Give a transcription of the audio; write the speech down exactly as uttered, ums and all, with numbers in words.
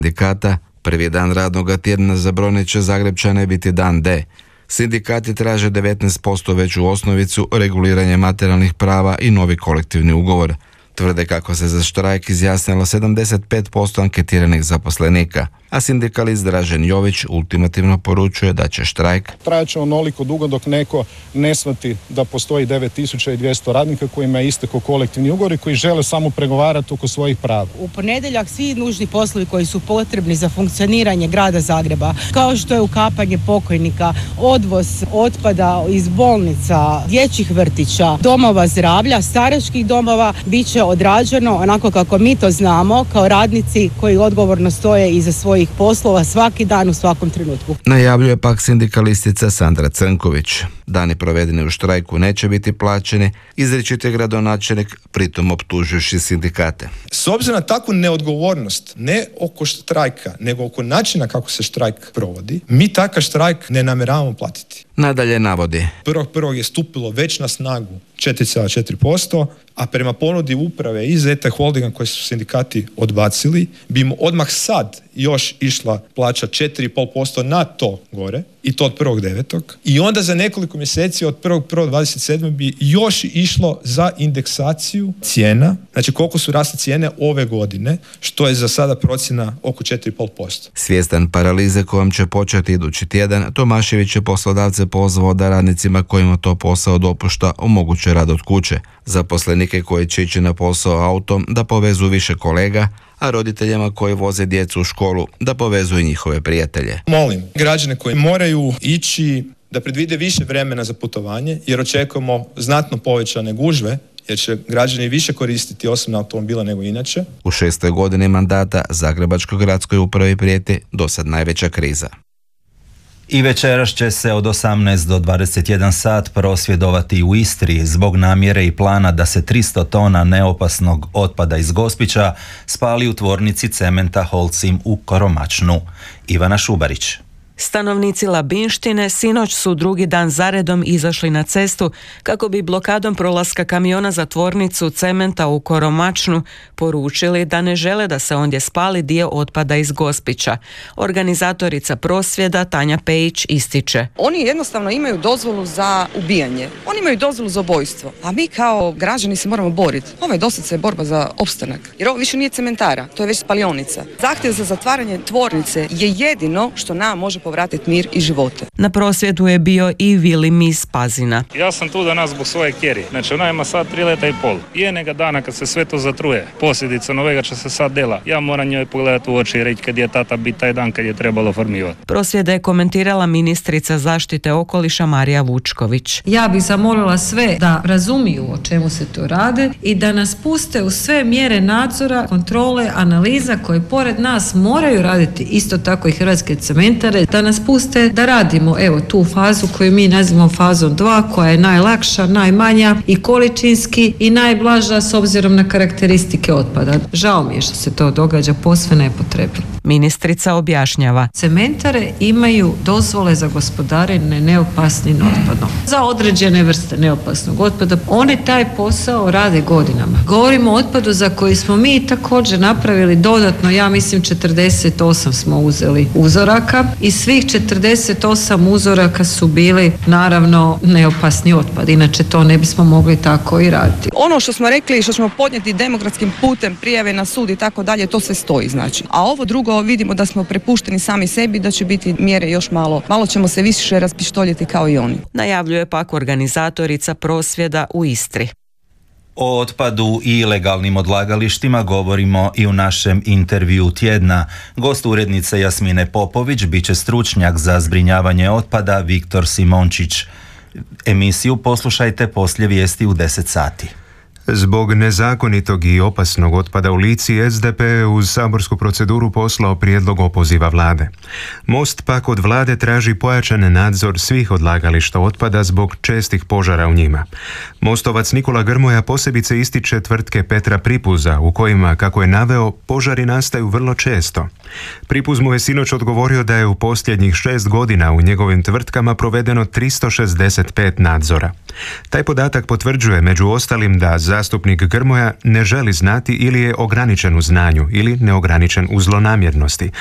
sindikata, prvi dan radnog tjedna za brojne će Zagrepčane biti dan D. Sindikati traže devetnaest posto veću osnovicu, reguliranje materijalnih prava i novi kolektivni ugovor. Tvrde kako se za štrajk izjasnilo sedamdeset pet posto anketiranih zaposlenika, a sindikalist Dražen Jović ultimativno poručuje da će štrajk trajaće onoliko dugo dok neko ne shvati da postoji devet tisuća dvjesto radnika kojima je istekao kolektivni ugovor i koji žele samo pregovarati oko svojih prava. U ponedjeljak svi nužni poslovi koji su potrebni za funkcioniranje grada Zagreba, kao što je ukapanje pokojnika, odvoz otpada iz bolnica, dječjih vrtića, domova zdravlja, staračkih domova, bit će odrađeno onako kako mi to znamo kao radnici koji odgovorno stoje iza svojih poslova svaki dan u svakom trenutku. Najavljuje pak sindikalistica Sandra Crnković. Dani provedeni u štrajku neće biti plaćeni, izričito je gradonačelnik, pritom optužujući sindikate. S obzirom na takvu neodgovornost, ne oko štrajka, nego oko načina kako se štrajk provodi, mi takav štrajk ne namjeravamo platiti. Nadalje navodi. Prvog prvog je stupilo već na snagu četiri zarez četiri posto, a prema ponudi uprave iz E T Holdinga koje su sindikati odbacili, bi mu odmah sad još išla plaća četiri zarez pet posto na to gore, i to od prvog devetog I onda za nekoliko mjeseci od prvog prvog dvadeset sedme bi još išlo za indeksaciju cijena, znači koliko su rasle cijene ove godine, što je za sada procjena oko četiri zarez pet posto. Svjestan paralize kojom će početi idući tjedan, Tomašević je poslodavce pozvao da radnicima kojima to posao dopušta omoguće rad od kuće, zaposlenike koji će ići na posao autom da povezu više kolega, a roditeljima koji voze djecu u školu da povezuju njihove prijatelje. Molim građane koji moraju ići da predvide više vremena za putovanje, jer očekujemo znatno povećane gužve, jer će građani više koristiti osobne automobila nego inače. U šestoj godini mandata Zagrebačkoj gradskoj upravi prijeti dosad najveća kriza. I večeras će se od osamnaest do dvadeset jedan sat prosvjedovati u Istri zbog namjere i plana da se tristo tona neopasnog otpada iz Gospića spali u tvornici cementa Holcim u Koromačnu. Ivana Šubarić. Stanovnici Labinštine sinoć su drugi dan zaredom izašli na cestu kako bi blokadom prolaska kamiona za tvornicu cementa u Koromačnu poručili da ne žele da se ondje spali dio otpada iz Gospića. Organizatorica prosvjeda Tanja Pejić ističe. Oni jednostavno imaju dozvolu za ubijanje. Oni imaju dozvolu za ubojstvo. A mi kao građani se moramo boriti. Ovo je doslovce borba za opstanak. Jer ovo više nije cementara, to je već spalionica. Zahtjev za zatvaranje tvornice je jedino što nam može povratiti mir i živote. Na prosvjedu je bio i Vilim iz Pazina. Ja sam tu danas zbog svoje kjeri. Znači ona ima sad tri leta i pol. Jednoga dana kad se sve to zatruje, posljedica novega će se sad dela. Ja moram njoj pogledati u oči i reći kad je tata bit taj dan kad je trebalo formivati. Prosvjede je komentirala ministrica zaštite okoliša Marija Vučković. Ja bih zamolila sve da razumiju o čemu se to rade i da nas puste u sve mjere nadzora, kontrole, analiza koje pored nas moraju raditi isto tako i Hrvatske cementare, da nas puste da radimo evo tu fazu koju mi nazivamo fazom dva, koja je najlakša, najmanja i količinski i najblaža s obzirom na karakteristike otpada. Žao mi je što se to događa posve nepotrebno. Ministrica objašnjava. Cementare imaju dozvole za gospodarenje neopasnim otpadom. Za određene vrste neopasnog otpada. Oni taj posao rade godinama. Govorimo o otpadu za koji smo mi također napravili dodatno, ja mislim četrdeset osam smo uzeli uzoraka i svih četrdeset osam uzoraka su bili naravno neopasni otpad. Inače to ne bismo mogli tako i raditi. Ono što smo rekli i što ćemo podnijeti demokratskim putem prijave na sud i tako dalje, to sve stoji znači. A ovo drugo vidimo da smo prepušteni sami sebi, da će biti mjere još malo. Malo ćemo se više raspištoljiti kao i oni. Najavljuje pak organizatorica prosvjeda u Istri. O otpadu i ilegalnim odlagalištima govorimo i u našem intervju tjedna. Gost urednice Jasmine Popović bit će stručnjak za zbrinjavanje otpada Viktor Simončić. Emisiju poslušajte poslije vijesti u deset sati. Zbog nezakonitog i opasnog otpada u Lici, S D P je uz saborsku proceduru poslao prijedlog opoziva vlade. Most pak od vlade traži pojačan nadzor svih odlagališta otpada zbog čestih požara u njima. Mostovac Nikola Grmoja posebice ističe tvrtke Petra Pripuza, u kojima, kako je naveo, požari nastaju vrlo često. Pripuz mu je sinoć odgovorio da je u posljednjih šest godina u njegovim tvrtkama provedeno tristo šezdeset pet nadzora. Taj podatak potvrđuje među ostalim da za Zastupnik Grmoja ne želi znati ili je ograničen u znanju ili neograničen u zlonamjernosti.